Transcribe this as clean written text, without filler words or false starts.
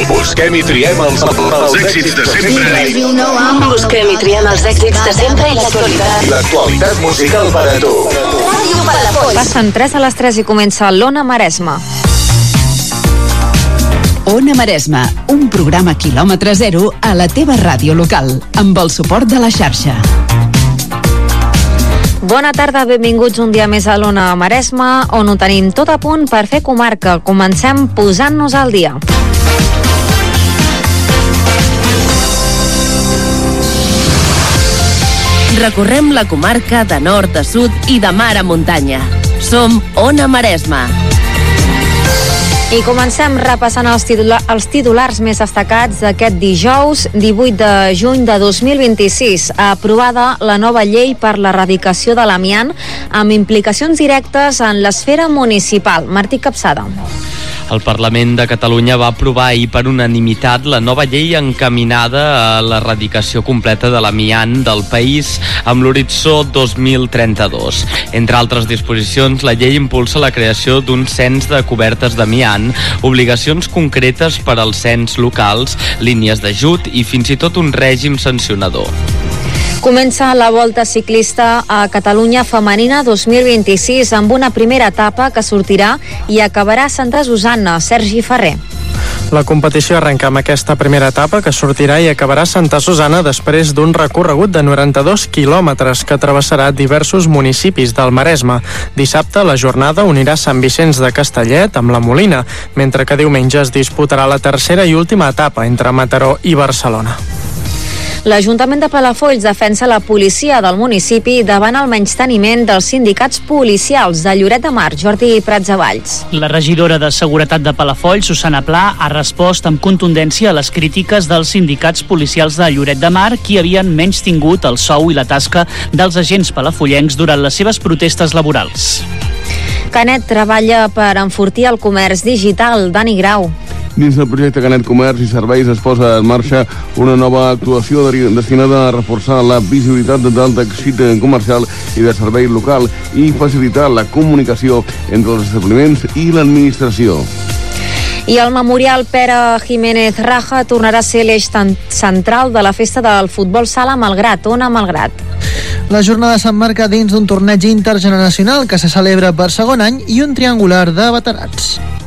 Busquem i triem els èxits de sempre. Busquem i triem els èxits de sempre i l'actualitat. L'actualitat musical per a tu. Ràdio Palafolls. Passen 3 a les 3 i comença l'Ona Maresma. Ona Maresma, un programa quilòmetre zero a la teva ràdio local, amb el suport de la xarxa. Bona tarda, benvinguts un dia més a l'Ona Maresma, on ho tenim tot a punt per fer comarca. Comencem posant-nos al dia. Recorrem la comarca de nord a sud i de mar a muntanya. Som Ona Maresma. I comencem repassant els titulars més destacats d'aquest dijous 18 de juny de 2026. Aprovada la nova llei per l'erradicació de l'amiant amb implicacions directes en l'esfera municipal. Martí Capçada. El Parlament de Catalunya va aprovar ahir per unanimitat la nova llei encaminada a l'erradicació completa de l'amiant del país amb l'horitzó 2032. Entre altres disposicions, la llei impulsa la creació d'un cens de cobertes d'amiant, obligacions concretes per als cens locals, línies d'ajut i fins i tot un règim sancionador. Comença la Volta Ciclista a Catalunya Femenina 2026 amb una primera etapa que sortirà i acabarà a Santa Susanna. Sergi Ferrer. La competició arrenca amb aquesta primera etapa que sortirà i acabarà a Santa Susanna després d'un recorregut de 92 quilòmetres que travessarà diversos municipis del Maresme. Dissabte la jornada unirà Sant Vicenç de Castellet amb la Molina, mentre que diumenge es disputarà la tercera i última etapa entre Mataró i Barcelona. L'Ajuntament de Palafolls defensa la policia del municipi davant el menysteniment dels sindicats policials de Lloret de Mar. Jordi Pratsavalls. La regidora de Seguretat de Palafolls, Susana Pla, ha respost amb contundència a les crítiques dels sindicats policials de Lloret de Mar, qui havien menystingut el sou i la tasca dels agents palafollencs durant les seves protestes laborals. Canet treballa per enfortir el comerç digital. Dani Grau. Dins del projecte Canet Comerç i Serveis es posa en marxa una nova actuació destinada a reforçar la visibilitat del teixit comercial i de servei local i facilitar la comunicació entre els establiments i l'administració. I el Memorial Pere Jiménez Raja tornarà a ser l'eix central de la festa del futbol sala Malgrat. Ona Malgrat. La jornada s'emmarca dins d'un torneig intergeneracional que se celebra per segon any i un triangular de veterans.